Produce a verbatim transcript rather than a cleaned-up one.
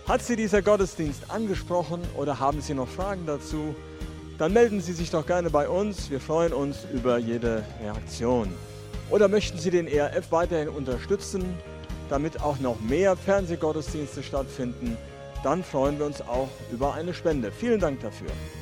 Hat Sie dieser Gottesdienst angesprochen oder haben Sie noch Fragen dazu? Dann melden Sie sich doch gerne bei uns. Wir freuen uns über jede Reaktion. Oder möchten Sie den E R F weiterhin unterstützen, damit auch noch mehr Fernsehgottesdienste stattfinden? Dann freuen wir uns auch über eine Spende. Vielen Dank dafür.